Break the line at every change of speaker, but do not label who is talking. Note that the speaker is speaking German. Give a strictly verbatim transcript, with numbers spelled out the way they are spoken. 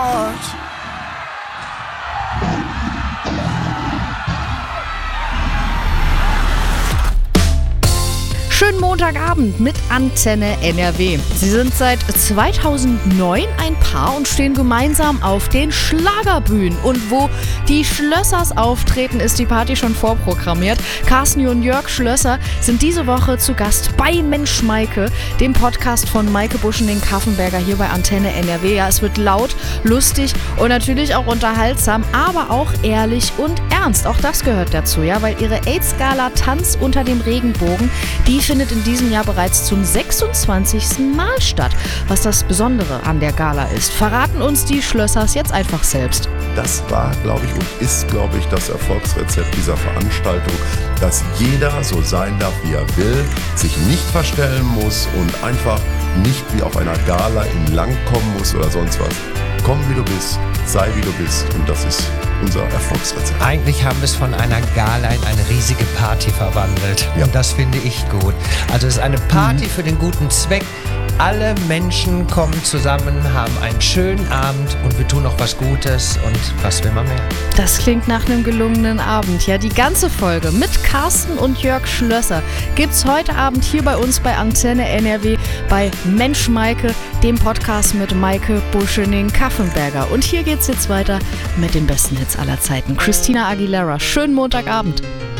heart.
Schönen Montagabend mit Antenne N R W. Sie sind seit zweitausendneun ein Paar und stehen gemeinsam auf den Schlagerbühnen. Und wo die Schlössers auftreten, ist die Party schon vorprogrammiert. Carsten und Jörg Schlösser sind diese Woche zu Gast bei Mensch Maike, dem Podcast von Maike Buschending-Kaffenberger hier bei Antenne N R W. Ja, es wird laut, lustig und natürlich auch unterhaltsam, aber auch ehrlich und ernst. Auch das gehört dazu, ja, weil ihre AIDS-Gala Tanz unter dem Regenbogen, die findet in diesem Jahr bereits zum sechsundzwanzigsten Mal statt. Was das Besondere an der Gala ist, verraten uns die Schlössers jetzt einfach selbst.
Das war, glaube ich, und ist, glaube ich, das Erfolgsrezept dieser Veranstaltung, dass jeder so sein darf, wie er will, sich nicht verstellen muss und einfach nicht wie auf einer Gala in Lang kommen muss oder sonst was. Komm, wie du bist, sei, wie du bist, und das ist unser Erfolgsrezept.
Eigentlich haben wir es von einer Gala in eine riesige Party verwandelt.
Ja.
Und das finde ich gut. Also es ist eine Party mhm. für den guten Zweck. Alle Menschen kommen zusammen, haben einen schönen Abend und wir tun noch was Gutes und was will man mehr?
Das klingt nach einem gelungenen Abend. Ja, die ganze Folge mit Carsten und Jörg Schlösser gibt's heute Abend hier bei uns bei Antenne N R W bei Mensch Maike, dem Podcast mit Maike Buschending-Kaffenberger. Und hier geht's jetzt weiter mit den besten Hits aller Zeiten. Christina Aguilera, schönen Montagabend.